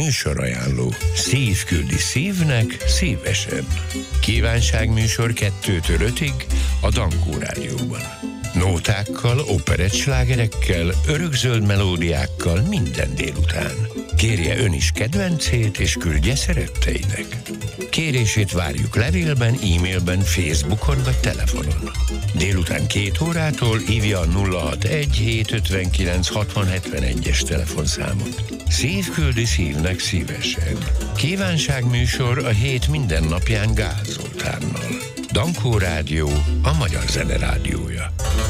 Műsorajánló. Szív küldi szívnek szívesen. Kívánságműsor 2-től 5-ig a Dankó Rádióban. Nótákkal, operettslágerekkel, örökzöld melódiákkal minden délután. Kérje ön is kedvencét, és küldje szeretteinek. Kérését várjuk levélben, e-mailben, Facebookon vagy telefonon. Délután 2 órától hívja a 061 759 6071-es telefonszámot. Szív küldi szívnek szívesen. Kívánságműsor a hét minden napján Gál Zoltánnal. Dankó Rádió, a magyar zene rádiója.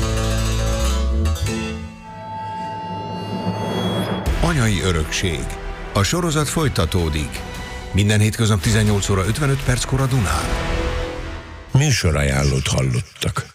Anyai örökség. A sorozat folytatódik. Minden hétköznap 18 óra 55 perckor a Dunán. Műsorajánlót hallottak.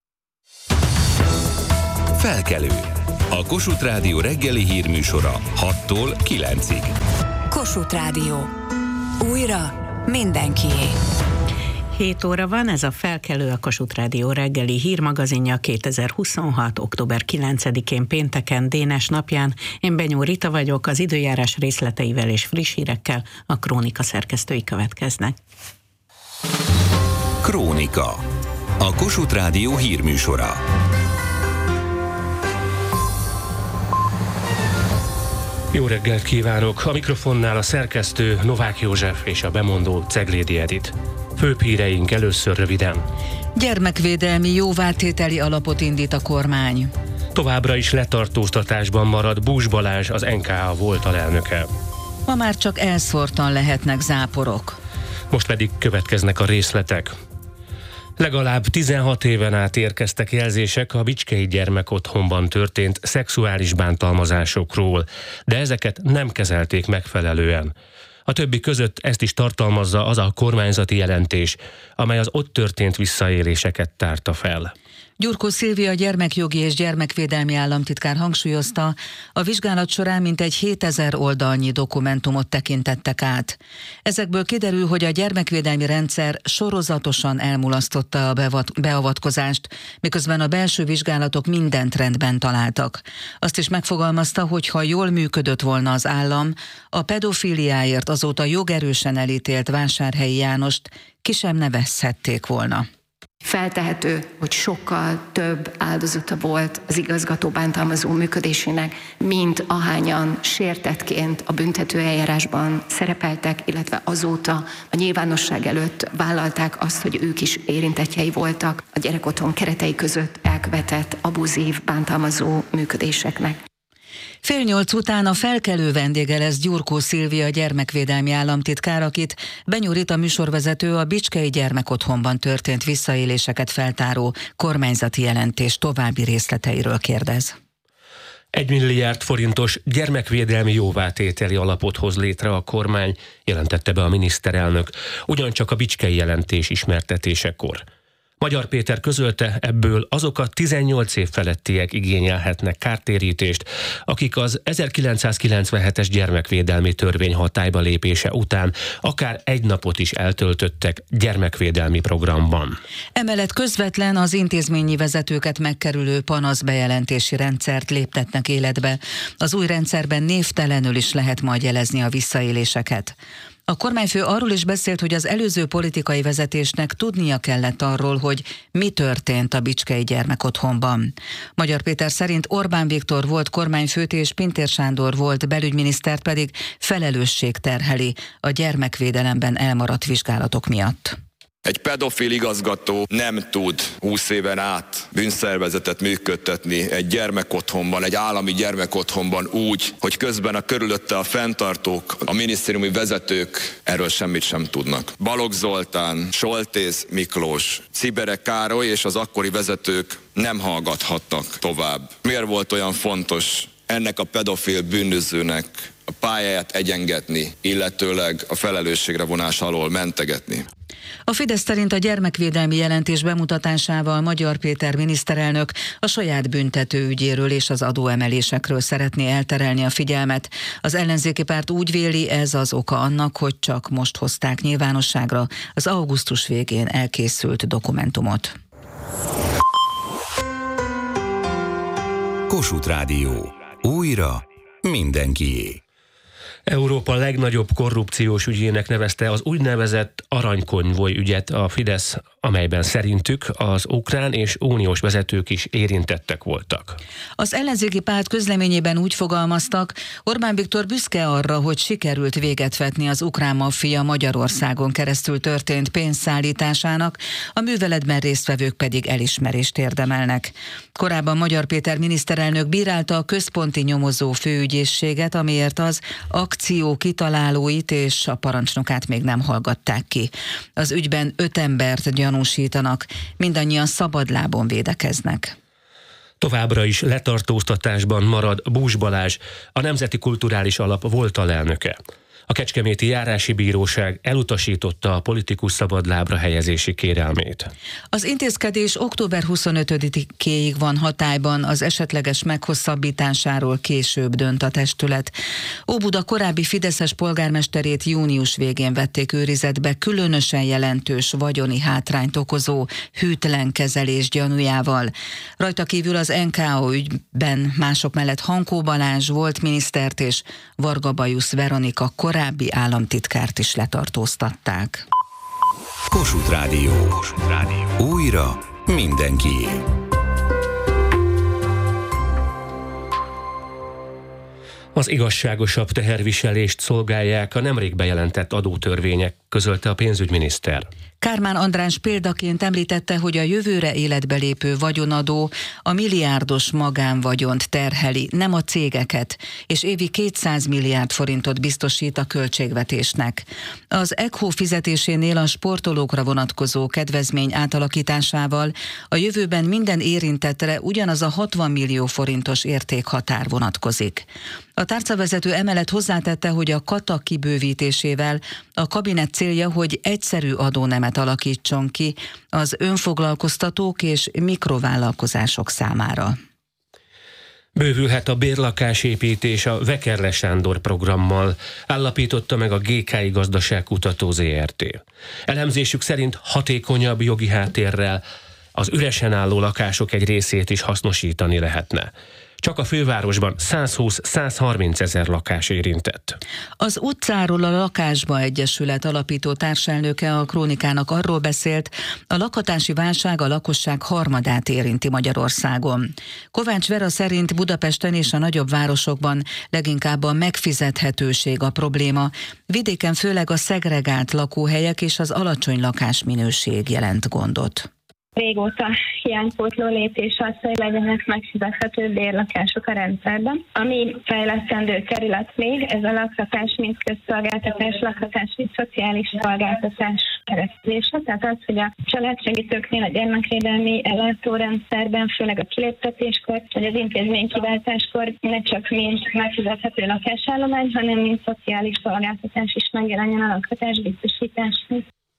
Felkelő. A Kossuth Rádió reggeli hírműsora 6-tól 9-ig. Kossuth Rádió. Újra mindenkié. 7 óra van, ez a Felkelő, a Kossuth Rádió reggeli hírmagazinja 2026. október 9-én pénteken, Dénes napján. Én Benyó Rita vagyok, az időjárás részleteivel és friss hírekkel a Krónika szerkesztői következnek. Krónika. A Kossuth Rádió hírműsora. Jó reggelt kívánok! A mikrofonnál a szerkesztő Novák József és a bemondó Ceglédi Edit. Főbb híreink először röviden. Gyermekvédelmi jóvátételi alapot indít a kormány. Továbbra is letartóztatásban marad Bús Balázs, az NKA volt alelnöke. Ma már csak elszórtan lehetnek záporok. Most pedig következnek a részletek. Legalább 16 éven át érkeztek jelzések a Bicskei Gyermekotthonban történt szexuális bántalmazásokról, de ezeket nem kezelték megfelelően. A többi között ezt is tartalmazza az a kormányzati jelentés, amely az ott történt visszaéléseket tárta fel. Gyurkó Szilvia gyermekjogi és gyermekvédelmi államtitkár hangsúlyozta, a vizsgálat során mintegy 7000 oldalnyi dokumentumot tekintettek át. Ezekből kiderül, hogy a gyermekvédelmi rendszer sorozatosan elmulasztotta a beavatkozást, miközben a belső vizsgálatok mindent rendben találtak. Azt is megfogalmazta, hogy ha jól működött volna az állam, a pedofíliáért azóta jogerősen elítélt Vásárhelyi Jánost ki sem nevezhették volna. Feltehető, hogy sokkal több áldozata volt az igazgató bántalmazó működésének, mint ahányan sértettként a büntető eljárásban szerepeltek, illetve azóta a nyilvánosság előtt vállalták azt, hogy ők is érintettjei voltak a gyerekotthon keretei között elkövetett abuzív bántalmazó működéseknek. 7:30 után a Felkelő vendége lesz Gyurkó Szilvia gyermekvédelmi államtitkár, akit Benyó Rita műsorvezető a Bicskei Gyermekotthonban történt visszaéléseket feltáró kormányzati jelentés további részleteiről kérdez. 1 milliárd forintos gyermekvédelmi jóvátételi alapot hoz létre a kormány, jelentette be a miniszterelnök, ugyancsak a bicskei jelentés ismertetésekor. Magyar Péter közölte, ebből azok a 18 év felettiek igényelhetnek kártérítést, akik az 1997-es gyermekvédelmi törvény hatályba lépése után akár egy napot is eltöltöttek gyermekvédelmi programban. Emellett közvetlen az intézményi vezetőket megkerülő panaszbejelentési rendszert léptetnek életbe. Az új rendszerben névtelenül is lehet majd jelezni a visszaéléseket. A kormányfő arról is beszélt, hogy az előző politikai vezetésnek tudnia kellett arról, hogy mi történt a Bicskei Gyermekotthonban. Magyar Péter szerint Orbán Viktor volt kormányfőt és Pintér Sándor volt belügyminisztert pedig felelősség terheli a gyermekvédelemben elmaradt vizsgálatok miatt. Egy pedofil igazgató nem tud 20 éven át bűnszervezetet működtetni egy gyermekotthonban, egy állami gyermekotthonban úgy, hogy közben a körülötte a fenntartók, a minisztériumi vezetők erről semmit sem tudnak. Balogh Zoltán, Soltész Miklós, Czibere Károly és az akkori vezetők nem hallgathattak tovább. Miért volt olyan fontos ennek a pedofil bűnözőnek a pályáját egyengetni, illetőleg a felelősségre vonás alól mentegetni? A Fidesz szerint a gyermekvédelmi jelentés bemutatásával Magyar Péter miniszterelnök a saját büntetőügyéről és az adóemelésekről szeretné elterelni a figyelmet. Az ellenzéki párt úgy véli, ez az oka annak, hogy csak most hozták nyilvánosságra az augusztus végén elkészült dokumentumot. Kossuth Rádió. Újra mindenkié. Európa legnagyobb korrupciós ügyének nevezte az úgynevezett aranykonvoj ügyet a Fidesz, amelyben szerintük az ukrán és uniós vezetők is érintettek voltak. Az ellenzéki párt közleményében úgy fogalmaztak, Orbán Viktor büszke arra, hogy sikerült véget vetni az ukrán maffia Magyarországon keresztül történt pénzszállításának, a műveletben résztvevők pedig elismerést érdemelnek. Korábban Magyar Péter miniszterelnök bírálta a központi nyomozó főügyészséget, amiért az akció kitalálóit és a parancsnokát még nem hallgatták ki. Az ügyben 5 embert gyanúsítanak, mindannyian szabadlábon védekeznek. Továbbra is letartóztatásban marad Bús Balázs, a Nemzeti Kulturális Alap volt alelnöke. A Kecskeméti Járási Bíróság elutasította a politikus szabadlábra helyezési kérelmét. Az intézkedés október 25-éig van hatályban, az esetleges meghosszabbításáról később dönt a testület. Óbuda korábbi fideszes polgármesterét június végén vették őrizetbe különösen jelentős vagyoni hátrányt okozó hűtlen kezelés gyanújával. Rajta kívül az NKA ügyben mások mellett Hankó Balázs volt minisztert és Varga Bajusz Veronika korábbi államtitkárt is letartóztatták. Kossuth Rádió. Újra mindenkié. Az igazságosabb teherviselést szolgálják a nemrég bejelentett adótörvények, közölte a pénzügyminiszter. Kármán András példaként említette, hogy a jövőre életbe lépő vagyonadó a milliárdos magánvagyont terheli, nem a cégeket, és évi 200 milliárd forintot biztosít a költségvetésnek. Az ECHO fizetésénél a sportolókra vonatkozó kedvezmény átalakításával a jövőben minden érintettre ugyanaz a 60 millió forintos értékhatár vonatkozik. A tárcavezető emellett hozzátette, hogy a kata kibővítésével a kabinet célja, hogy egyszerű adónemet alakítson ki az önfoglalkoztatók és mikrovállalkozások számára. Bővülhet a bérlakásépítés a Vekerle Sándor programmal, állapította meg a GKI Gazdaságkutató ZRT. Elemzésük szerint hatékonyabb jogi háttérrel az üresen álló lakások egy részét is hasznosítani lehetne. Csak a fővárosban 120-130 ezer lakás érintett. Az utcáról a lakásba egyesület alapító társelnöke a Krónikának arról beszélt, a lakhatási válság a lakosság harmadát érinti Magyarországon. Kovács Vera szerint Budapesten és a nagyobb városokban leginkább a megfizethetőség a probléma, vidéken főleg a szegregált lakóhelyek és az alacsony lakásminőség jelent gondot. Régóta hiánypótló lépés az, hogy legyenek megfizethető bérlakások a rendszerben. Ami fejlesztendő terület még, ez a lakhatás mint közszolgáltatás, lakhatás mint szociális szolgáltatás keresztülése. Tehát az, hogy a családsegítőknél a gyermekvédelmi ellátórendszerben, főleg a kiléptetéskor, vagy az intézménykiváltáskor ne csak mint megfizethető lakásállomány, hanem mint szociális szolgáltatás is megjelenjen a lakhatás biztosításhoz.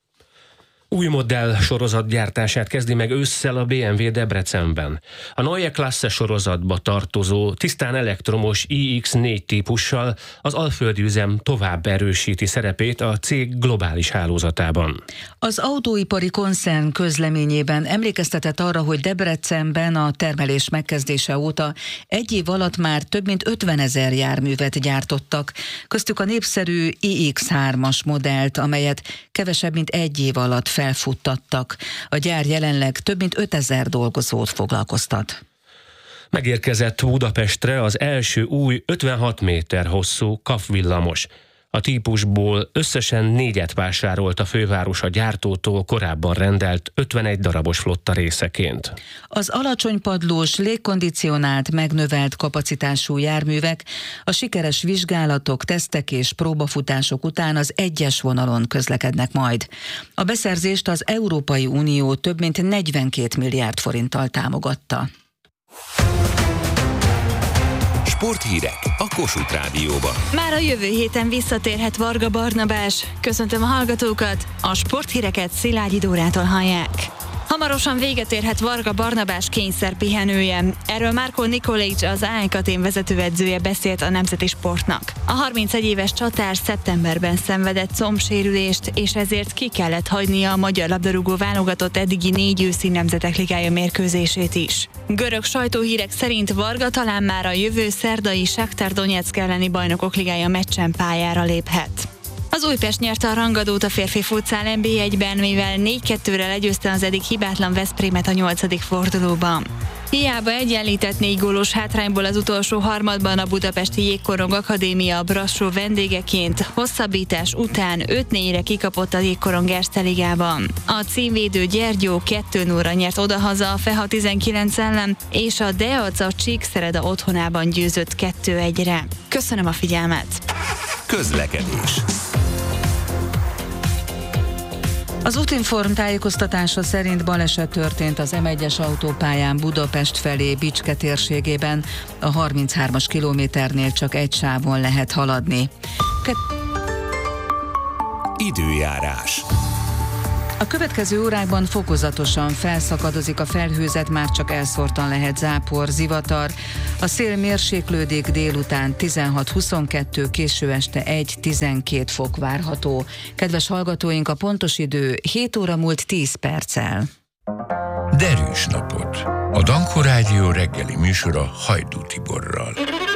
Új modell sorozat gyártását kezdi meg ősszel a BMW Debrecenben. A Neue Klasse sorozatba tartozó, tisztán elektromos iX4 típussal az alföldi üzem tovább erősíti szerepét a cég globális hálózatában. Az autóipari koncern közleményében emlékeztetett arra, hogy Debrecenben a termelés megkezdése óta egy év alatt már több mint 50 000 járművet gyártottak, köztük a népszerű iX3-as modellt, amelyet kevesebb mint egy év alatt felfuttattak. A gyár jelenleg több mint 5000 dolgozót foglalkoztat. Megérkezett Budapestre az első új 56 méter hosszú KAF villamos. A típusból összesen 4-et vásárolt a főváros a gyártótól korábban rendelt 51 darabos flotta részeként. Az alacsony padlós, légkondicionált, megnövelt kapacitású járművek a sikeres vizsgálatok, tesztek és próbafutások után az egyes vonalon közlekednek majd. A beszerzést az Európai Unió több mint 42 milliárd forinttal támogatta. Sporthírek a Kossuth Rádióban. Már a jövő héten visszatérhet Varga Barnabás. Köszöntöm a hallgatókat, a sporthíreket Szilágyi Dórától hallják. Ha Hamarosan véget érhet Varga Barnabás kényszerpihenője. Erről Márko Nikolic, az AEK-Atén vezetőedzője beszélt a Nemzeti Sportnak. A 31 éves csatár szeptemberben szenvedett combsérülést, és ezért ki kellett hagynia a magyar labdarúgó válogatott eddigi 4 őszi Nemzetek Ligája mérkőzését is. Görög sajtóhírek szerint Varga talán már a jövő szerdai Shakhtar Donetsk elleni Bajnokok Ligája meccsen pályára léphet. Az Újpest nyerte a rangadót a férfi futszál NB1-ben, mivel 4-2-re legyőzte az eddig hibátlan Veszprémet a 8. fordulóban. Hiába egyenlített 4 gólos hátrányból az utolsó harmadban a budapesti Jégkorong Akadémia Brassó vendégeként hosszabbítás után 5-4-re kikapott a Jégkorong Erste Ligában. A címvédő Gyergyó 2-0-ra nyert odahaza a FEHA 19 ellen, és a Deaca Csíkszereda otthonában győzött 2-1-re. Köszönöm a figyelmet! Közlekedés. Az Útinform tájékoztatása szerint baleset történt az M1-es autópályán Budapest felé Bicske térségében. A 33-as kilométernél csak egy sávon lehet haladni. Időjárás. A következő órákban fokozatosan felszakadozik a felhőzet, már csak elszórtan lehet zápor, zivatar. A szél mérséklődik, délután 16-22, késő este 1-12 fok várható. Kedves hallgatóink, a pontos idő 7 óra múlt 10 perccel. Derűs napot! A Dankó Rádió reggeli műsora Hajdú Tiborral.